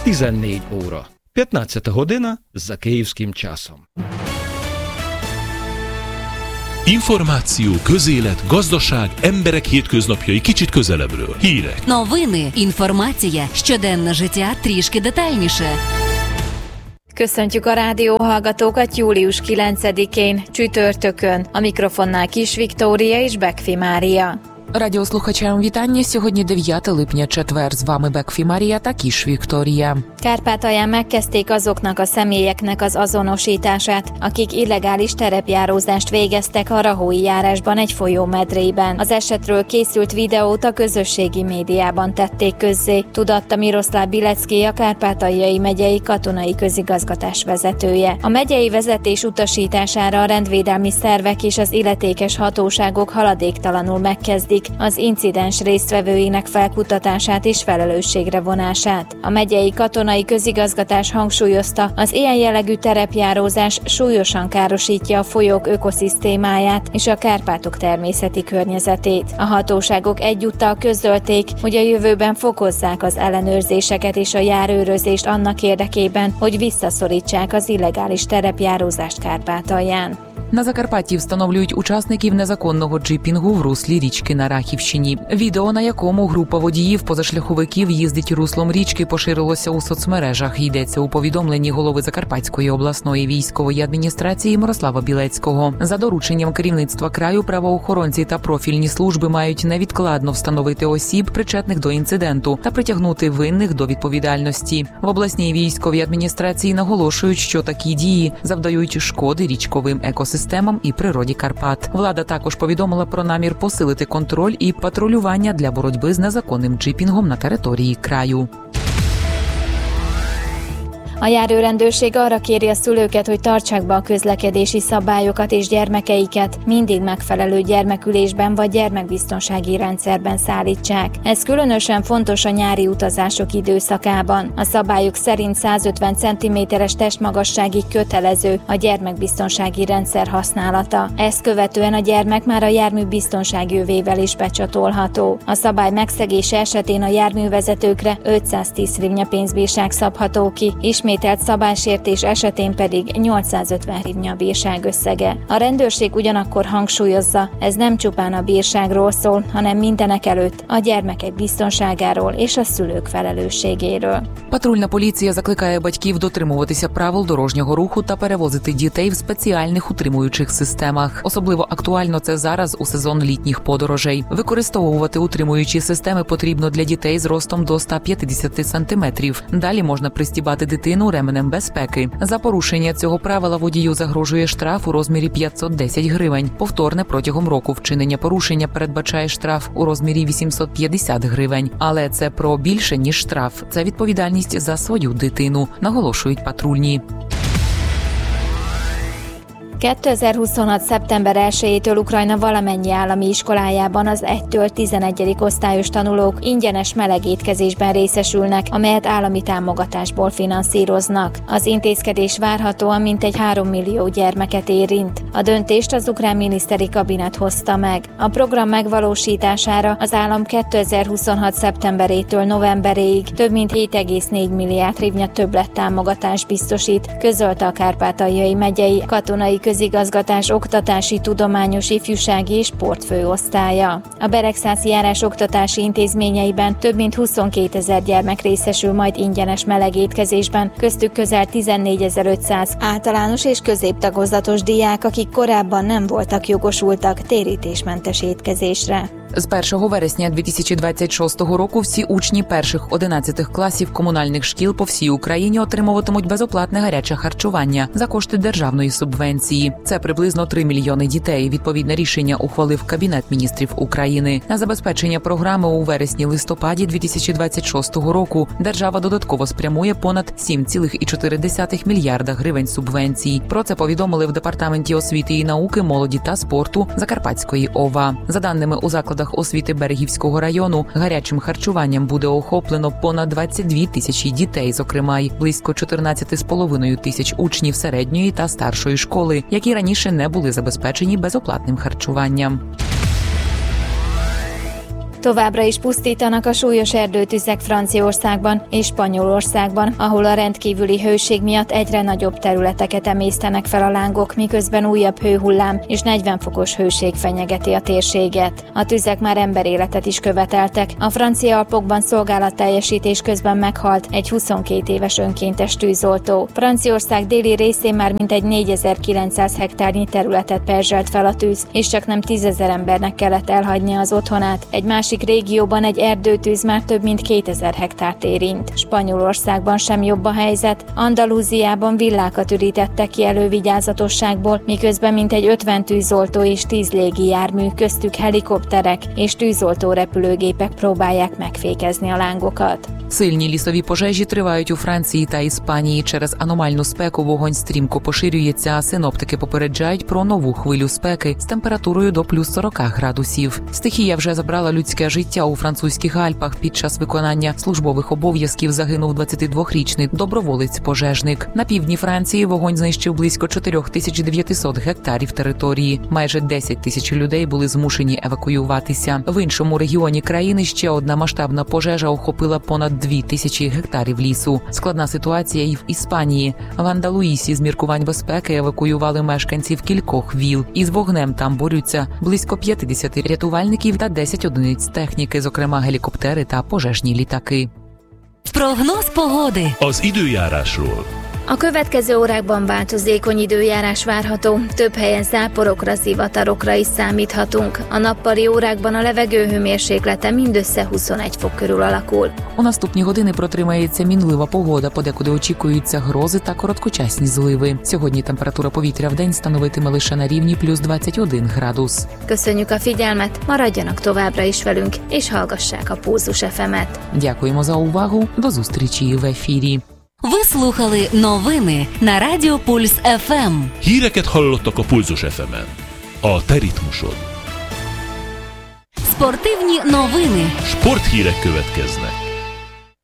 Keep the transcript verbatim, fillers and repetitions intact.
tizennégy óra. п'ятнадцята година за київським часом. Információ, közélet, gazdaság, emberek hétköznapjai kicsit közelebbről. Hírek. Новини, інформація, щоденне життя трішки детальніше. Köszöntjük a rádióhallgatókat július kilencedikén, csütörtökön. A mikrofonnál Kis Viktória és Bekfi Mária. Радіослухачам вітання. Сьогодні дев'яте липня, четвер. З вами Бекфі Марія та Кіш Вікторія. Kárpátalján megkezdték azoknak a személyeknek az azonosítását, akik illegális terepjárózást végeztek a Rahói járásban egy folyómedrében. Az esetről készült videót a közösségi médiában tették közzé, tudatta Miroszláv Bilecki, a Kárpátaljai megyei katonai közigazgatás vezetője. A megyei vezetés utasítására a rendvédelmi szervek és az illetékes hatóságok haladéktalanul megkezdik az incidens résztvevőinek felkutatását és felelősségre vonását. A megyei katonai közigazgatás hangsúlyozta, az ilyen jellegű terepjárózás súlyosan károsítja a folyók ökoszisztémáját és a Kárpátok természeti környezetét. A hatóságok egyúttal közölték, hogy a jövőben fokozzák az ellenőrzéseket és a járőrözést annak érdekében, hogy visszaszorítsák az illegális terepjárózást Kárpátalján. На Закарпатті встановлюють учасників незаконного джипінгу в руслі річки на Рахівщині. Відео, на якому група водіїв-позашляховиків їздить руслом річки, поширилося у соцмережах. Йдеться у повідомленні голови Закарпатської обласної військової адміністрації Мирослава Білецького. За дорученням керівництва краю правоохоронці та профільні служби мають невідкладно встановити осіб, причетних до інциденту, та притягнути винних до відповідальності. В обласній військовій адміністрації наголошують, що такі дії завдають шкоди річковим екосистемам системам і природі Карпат. Влада також повідомила про намір посилити контроль і патрулювання для боротьби з незаконним джипінгом на території краю. A járőrendőrség arra kéri a szülőket, hogy tartsák be a közlekedési szabályokat és gyermekeiket mindig megfelelő gyermekülésben vagy gyermekbiztonsági rendszerben szállítsák. Ez különösen fontos a nyári utazások időszakában. A szabályok szerint százötven centiméteres testmagasságig kötelező a gyermekbiztonsági rendszer használata. Ezt követően a gyermek már a jármű biztonsági övével is becsatolható. A szabály megszegése esetén a járművezetőkre ötszáztíz hrivnya pénzbírság szabható ki, ismételt szabálysértés esetén pedig nyolcszázötven hrivnya bírság összege. A rendőrség ugyanakkor hangsúlyozza, ez nem csupán a bírságról szól, hanem mindenekelőtt a gyermekek biztonságáról és a szülők felelősségéről. Патрульна поліція закликає батьків дотримуватися правил дорожнього руху та перевозити дітей в спеціальних утримуючих системах. Особливо актуально це зараз у сезон літніх подорожей. Використовувати утримуючі системи потрібно для дітей з ростом до сто п'ятдесят сантиметрів. Далі можна пристібати дитину ременем безпеки. За порушення цього правила водію загрожує штраф у розмірі п'ятсот десять гривень. Повторне протягом року вчинення порушення передбачає штраф у розмірі вісімсот п'ятдесят гривень. Але це про більше, ніж штраф. Це відповідальність за свою дитину, наголошують патрульні. kétezer-huszonhat. szeptember elsejétől Ukrajna valamennyi állami iskolájában az egytől tizenegyedik osztályos tanulók ingyenes melegétkezésben részesülnek, amelyet állami támogatásból finanszíroznak. Az intézkedés várhatóan mintegy három millió gyermeket érint. A döntést az ukrán miniszteri kabinet hozta meg. A program megvalósítására az állam kétezer-huszonhat. szeptemberétől novemberéig több mint hét egész négy milliárd hrivnya többlettámogatást biztosít, közölte a Kárpátaljai megyei katonai közigazgatás oktatási, tudományos, ifjúsági és sportfőosztálya. A Beregszászi járás oktatási intézményeiben több mint huszonkétezer gyermek részesül majd ingyenes melegétkezésben, köztük közel tizennégyezer-ötszáz általános és középtagozatos diák, akik korábban nem voltak jogosultak térítésmentes étkezésre. З першого вересня дві тисячі двадцять шостого року всі учні перших одинадцятих класів комунальних шкіл по всій Україні отримуватимуть безоплатне гаряче харчування за кошти державної субвенції. Це приблизно три мільйони дітей. Відповідне рішення ухвалив Кабінет міністрів України. На забезпечення програми у вересні-листопаді дві тисячі двадцять шостого року держава додатково спрямує понад сім цілих чотири десятих мільярда гривень субвенцій. Про це повідомили в Департаменті освіти і науки, молоді та спорту Закарпатської ОВА. За даними у закладах освіти Берегівського району, гарячим харчуванням буде охоплено понад двадцять дві тисячі дітей, зокрема й близько чотирнадцять з половиною тисяч учнів середньої та старшої школи, які раніше не були забезпечені безоплатним харчуванням. Továbbra is pusztítanak a súlyos erdőtüzek Franciaországban és Spanyolországban, ahol a rendkívüli hőség miatt egyre nagyobb területeket emésztenek fel a lángok, miközben újabb hőhullám és negyven fokos hőség fenyegeti a térséget. A tüzek már emberéletet is követeltek. A francia Alpokban szolgálatteljesítés közben meghalt egy huszonkét éves önkéntes tűzoltó. Franciaország déli részén már mintegy négyezer-kilencszáz hektárnyi területet perzselt fel a tűz, és csak nem tízezer embernek kellett elhagynia az otthonát. Egy másik régióban egy erdőtűz már több mint kétezer hektárt érint. Spanyolországban sem jobb a helyzet. Andalúziában villákat ürítettek ki elővigyázatosságból, miközben mintegy ötven tűzoltó és tíz légijármű, köztük helikopterek és tűzoltó repülőgépek próbálják megfékezni a lángokat. Сильні лісові пожежі тривають у Франції та Іспанії. Через аномальну спеку вогонь стрімко поширюється, а синоптики попереджають про нову хвилю спеки з температурою до плюс сорок градусів. Стихія вже забрала людське життя у французьких Альпах. Під час виконання службових обов'язків загинув двадцятидвохрічний доброволець-пожежник. На півдні Франції вогонь знищив близько чотири тисячі дев'ятсот гектарів території. Майже десять тисяч людей були змушені евакуюватися. В іншому регіоні країни ще одна масштабна пожежа охопила понад дві тисячі гектарів лісу. Складна ситуація і в Іспанії. В Андалуїсі з міркувань безпеки евакуювали мешканців кількох віл. Із вогнем там борються близько п'ятдесят рятувальників та десять одиниць техніки, зокрема гелікоптери та пожежні літаки. Прогноз pогоди. Az időjárásról. A következő órákban változékony időjárás várható, több helyen záporokra, zivatarokra is számíthatunk. A nappali órákban a levegő hőmérséklete mindössze huszonegy fok körül alakul. У наступні години протримається мінлива погода, подекуди очікуються грози та короткочасні зливи. Сьогодні температура повітря вдень становитиме лише на рівні плюс двадцять один градус. Köszönjük a figyelmet, maradjanak továbbra is velünk, és hallgassák a Pulzus еф ем-et. Дякуємо за увагу, до зустрічі в ефірі. Ви слухали новини на Радіо Пульс еф ем. Híreket hallottak a Pulzus еф ем-en. A te ritmusod. Спортивні новини. Sporthírek következnek.